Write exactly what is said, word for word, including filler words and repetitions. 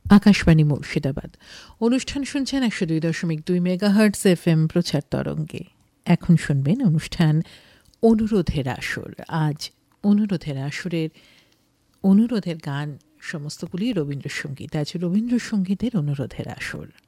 আকাশবাণী মুর্শিদাবাদ। অনুষ্ঠান শুনছেন একশো দুই দশমিক দুই মেগাহার্টজ এফ এম প্রচার তরঙ্গে। এখন শুনবেন অনুষ্ঠান অনুরোধের আসর। আজ অনুরোধের আসরের অনুরোধের গান সমস্তগুলি রবীন্দ্রসঙ্গীত। আজ রবীন্দ্রসঙ্গীতের অনুরোধের আসর।